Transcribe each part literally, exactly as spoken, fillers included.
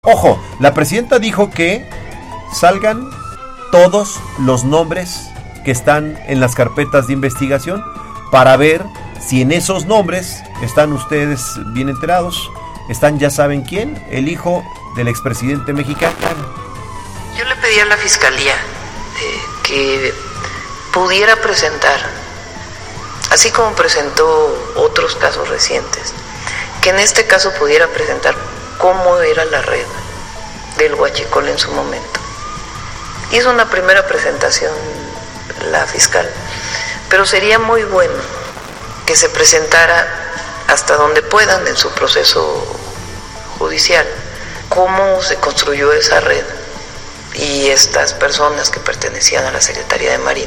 Ojo, la presidenta dijo que salgan todos los nombres que están en las carpetas de investigación para ver si en esos nombres están ustedes bien enterados, están ya saben quién, el hijo del expresidente mexicano. Yo le pedí a la fiscalía eh, que pudiera presentar, así como presentó otros casos recientes, que en este caso pudiera presentar cómo era la red del huachicol en su momento. Hizo una primera presentación la fiscal, pero sería muy bueno que se presentara hasta donde puedan en su proceso judicial cómo se construyó esa red y estas personas que pertenecían a la Secretaría de Marina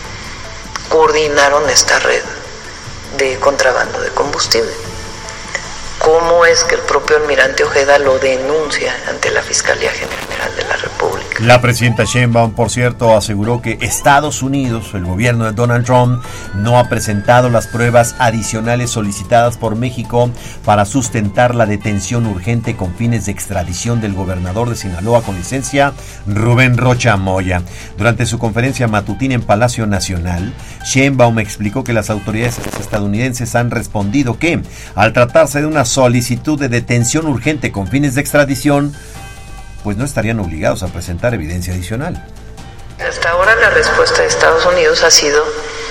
coordinaron esta red de contrabando de combustible. ¿Cómo es que el propio almirante Ojeda lo denuncia ante la Fiscalía General de la República? La presidenta Sheinbaum, por cierto, aseguró que Estados Unidos, el gobierno de Donald Trump, no ha presentado las pruebas adicionales solicitadas por México para sustentar la detención urgente con fines de extradición del gobernador de Sinaloa con licencia, Rubén Rocha Moya. Durante su conferencia matutina en Palacio Nacional, Sheinbaum explicó que las autoridades estadounidenses han respondido que, al tratarse de una solicitud de detención urgente con fines de extradición, pues no estarían obligados a presentar evidencia adicional. Hasta ahora la respuesta de Estados Unidos ha sido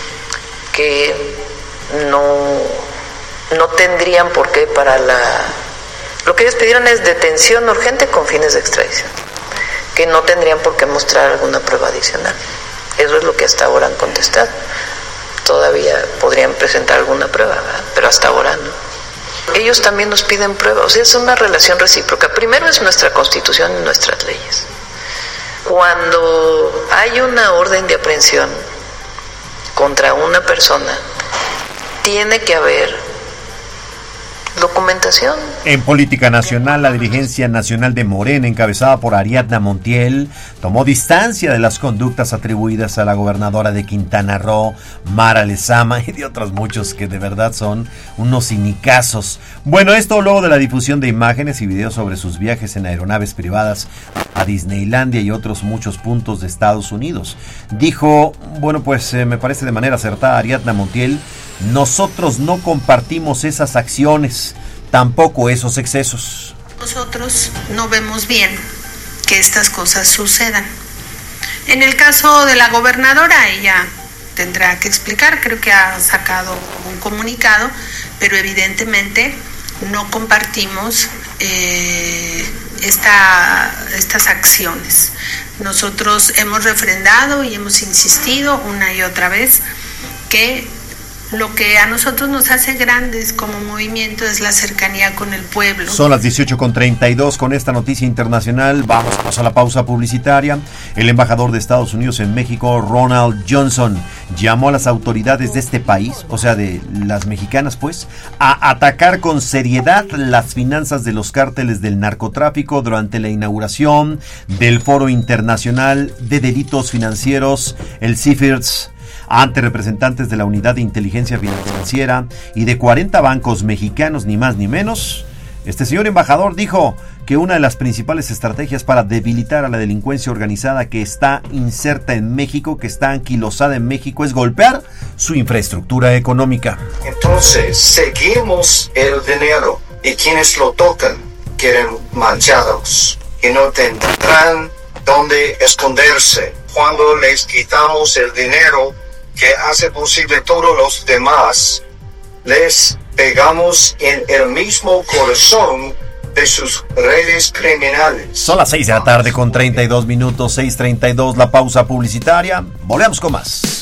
que no, no tendrían por qué para la... Lo que ellos pidieron es detención urgente con fines de extradición, que no tendrían por qué mostrar alguna prueba adicional. Eso es lo que hasta ahora han contestado. Todavía podrían presentar alguna prueba, ¿verdad? Pero hasta ahora no. Ellos también nos piden pruebas, o sea, es una relación recíproca. Primero es nuestra Constitución y nuestras leyes. Cuando hay una orden de aprehensión contra una persona, tiene que haber documentación. En política nacional, la dirigencia nacional de Morena, encabezada por Ariadna Montiel, tomó distancia de las conductas atribuidas a la gobernadora de Quintana Roo, Mara Lezama, y de otros muchos que de verdad son unos cinicazos. Bueno, esto luego de la difusión de imágenes y videos sobre sus viajes en aeronaves privadas a Disneylandia y otros muchos puntos de Estados Unidos. Dijo, bueno, pues eh, me parece de manera acertada Ariadna Montiel: nosotros no compartimos esas acciones, tampoco esos excesos. Nosotros no vemos bien que estas cosas sucedan. En el caso de la gobernadora, ella tendrá que explicar, creo que ha sacado un comunicado, pero evidentemente no compartimos eh, esta, estas acciones. Nosotros hemos refrendado y hemos insistido una y otra vez que lo que a nosotros nos hace grandes como movimiento es la cercanía con el pueblo. Son las dieciocho con treinta y dos con esta noticia internacional. Vamos a la pausa publicitaria. El embajador de Estados Unidos en México, Ronald Johnson, llamó a las autoridades de este país, o sea, de las mexicanas, pues, a atacar con seriedad las finanzas de los cárteles del narcotráfico durante la inauguración del Foro Internacional de Delitos Financieros, el CIFIRS, ante representantes de la Unidad de Inteligencia Financiera y de cuarenta bancos mexicanos, ni más ni menos. Este señor embajador dijo que una de las principales estrategias para debilitar a la delincuencia organizada que está inserta en México, que está anquilosada en México, es golpear su infraestructura económica. Entonces, seguimos el dinero y quienes lo tocan quieren manchados y no tendrán dónde esconderse. Cuando les quitamos el dinero que hace posible todos los demás, les pegamos en el mismo corazón de sus redes criminales. Son las seis de la tarde con treinta y dos minutos, seis treinta y dos, la pausa publicitaria. Volvemos con más.